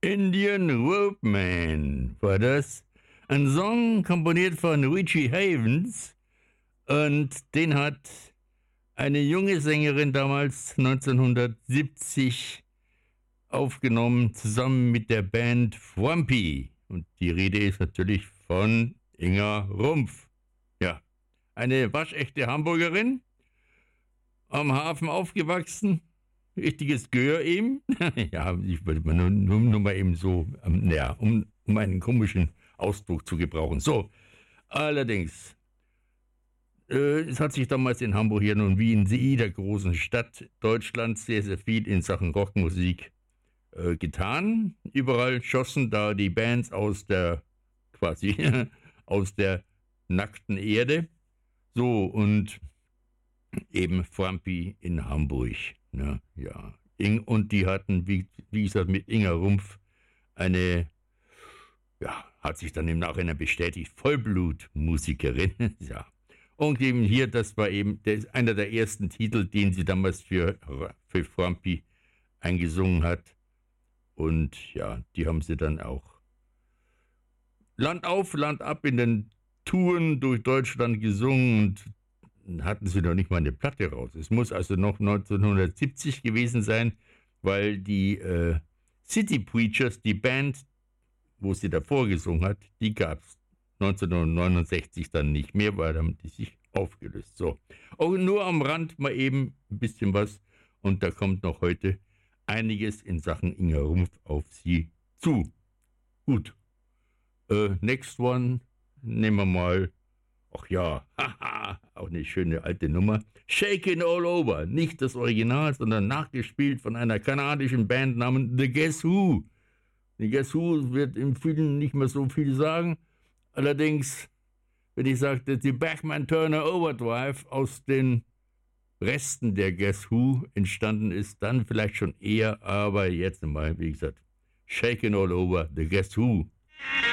Indian Rope Man war das. Ein Song komponiert von Richie Havens und den hat eine junge Sängerin damals 1970 aufgenommen, zusammen mit der Band Frumpy. Und die Rede ist natürlich von Inga Rumpf. Ja, eine waschechte Hamburgerin, am Hafen aufgewachsen, richtiges Gör eben. Ja, ich wollte mal nur mal eben so, um einen komischen Ausdruck zu gebrauchen. So, allerdings, es hat sich damals in Hamburg ja nun wie in jeder großen Stadt Deutschlands sehr, sehr viel in Sachen Rockmusik getan. Überall schossen da die Bands aus der aus der nackten Erde. So, und eben Frumpy in Hamburg. Ne? Ja. Und die hatten, wie gesagt, mit Inga Rumpf eine, ja, hat sich dann im Nachhinein bestätigt, Vollblutmusikerin. Ja. Und eben hier, das war eben einer der ersten Titel, den sie damals für Frumpy eingesungen hat. Und ja, die haben sie dann auch Land auf, Land ab in den Touren durch Deutschland gesungen und hatten sie noch nicht mal eine Platte raus. Es muss also noch 1970 gewesen sein, weil die City Preachers, die Band, wo sie davor gesungen hat, die gab es 1969 dann nicht mehr, weil haben die sich aufgelöst. So. Und nur am Rand mal eben ein bisschen was und da kommt noch heute einiges in Sachen Inga Rumpf auf sie zu. Gut. Next one, nehmen wir mal, ach ja, haha, auch eine schöne alte Nummer. Shakin' All Over, nicht das Original, sondern nachgespielt von einer kanadischen Band namens The Guess Who. The Guess Who wird im Film nicht mehr so viel sagen. Allerdings, wenn ich sagte, die Bachman-Turner Overdrive aus den Resten der Guess Who entstanden ist, dann vielleicht schon eher, aber jetzt mal, wie gesagt, Shakin' All Over, The Guess Who.